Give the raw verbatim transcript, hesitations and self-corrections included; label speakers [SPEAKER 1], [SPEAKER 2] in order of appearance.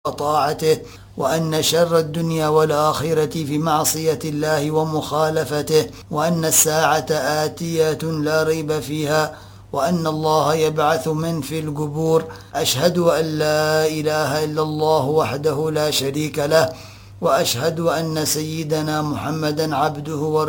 [SPEAKER 1] طاعته، وأن شر الدنيا والآخرة في معصية الله ومخالفته، وأن الساعة آتية لا ريب فيها، وأن الله يبعث من في القبور. أشهد أن لا إله إلا الله وحده لا شريك له، وأشهد أن سيدنا محمدا عبده ورسوله